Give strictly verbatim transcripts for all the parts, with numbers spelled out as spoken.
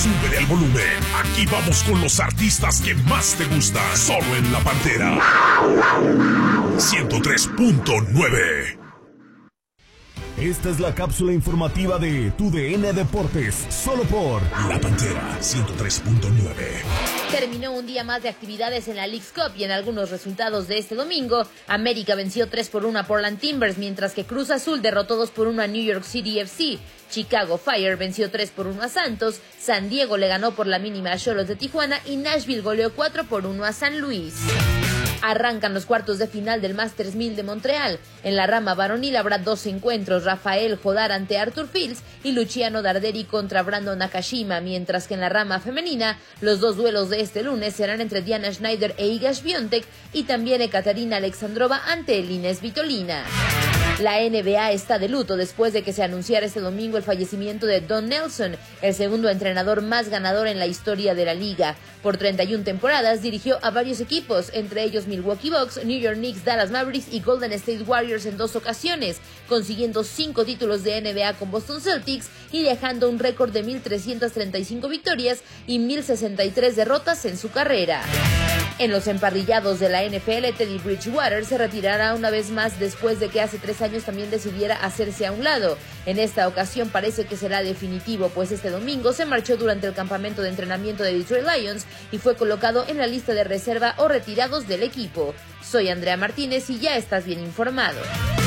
Súbele al volumen. Aquí vamos con los artistas que más te gustan. Solo en La Pantera. ciento tres punto nueve. Esta es la cápsula informativa de Tu D N Deportes, solo por La Pantera ciento tres punto nueve. Terminó un día más de actividades en la Leagues Cup y en algunos resultados de este domingo, América venció tres por uno a Portland Timbers, mientras que Cruz Azul derrotó dos por uno a New York City F C. Chicago Fire venció tres por uno a Santos, San Diego le ganó por la mínima a Xolos de Tijuana y Nashville goleó cuatro por uno a San Luis. Arrancan los cuartos de final del Masters mil de Montreal. En la rama varonil habrá dos encuentros, Rafael Jodar ante Arthur Fields y Luciano Darderi contra Brandon Nakashima, mientras que en la rama femenina los dos duelos de este lunes serán entre Diana Schneider e Iga Swiatek y también Ekaterina Alexandrova ante Elina Svitolina. La N B A está de luto después de que se anunciara este domingo el fallecimiento de Don Nelson, el segundo entrenador más ganador en la historia de la liga. Por treinta y una temporadas dirigió a varios equipos, entre ellos Milwaukee Bucks, New York Knicks, Dallas Mavericks y Golden State Warriors en dos ocasiones, consiguiendo cinco títulos de N B A con Boston Celtics y dejando un récord de mil trescientas treinta y cinco victorias y mil sesenta y tres derrotas en su carrera. En los emparrillados de la N F L, Teddy Bridgewater se retirará una vez más después de que hace tres años también decidiera hacerse a un lado. En esta ocasión parece que será definitivo, pues este domingo se marchó durante el campamento de entrenamiento de Detroit Lions y fue colocado en la lista de reserva o retirados del equipo. Soy Andrea Martínez y ya estás bien informado.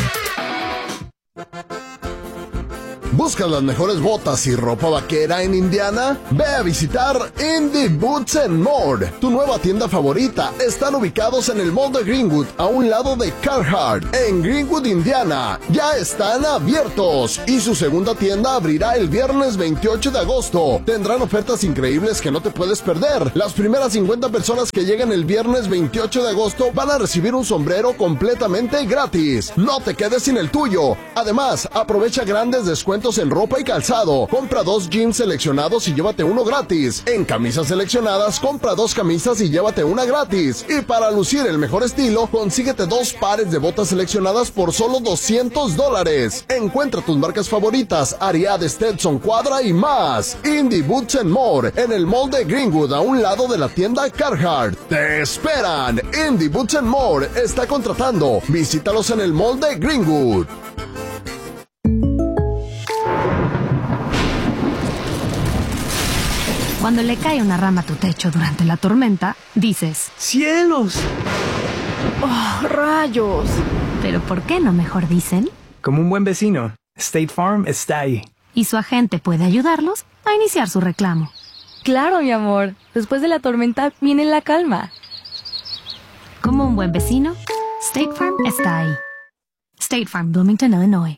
¿Buscas las mejores botas y ropa vaquera en Indiana? Ve a visitar Indie Boots and More. Tu nueva tienda favorita. Están ubicados en el Mall de Greenwood, a un lado de Carhartt, en Greenwood, Indiana. Ya están abiertos y su segunda tienda abrirá el viernes veintiocho de agosto. Tendrán ofertas increíbles que no te puedes perder. Las primeras cincuenta personas que lleguen el viernes veintiocho de agosto van a recibir un sombrero completamente gratis. No te quedes sin el tuyo. Además, aprovecha grandes descuentos en ropa y calzado. Compra dos jeans seleccionados y llévate uno gratis. En camisas seleccionadas, compra dos camisas y llévate una gratis. Y para lucir el mejor estilo, consíguete dos pares de botas seleccionadas por solo doscientos dólares. Encuentra tus marcas favoritas, Ariat, Stetson, Quadra y más. Indie Boots and More, en el Mall de Greenwood, a un lado de la tienda Carhartt. ¡Te esperan! Indie Boots and More está contratando. Visítalos en el Mall de Greenwood. Cuando le cae una rama a tu techo durante la tormenta, dices: ¡cielos! ¡Oh, rayos! Pero ¿por qué no mejor dicen? Como un buen vecino, State Farm está ahí. Y su agente puede ayudarlos a iniciar su reclamo. Claro, mi amor. Después de la tormenta viene la calma. Como un buen vecino, State Farm está ahí. State Farm, Bloomington, Illinois.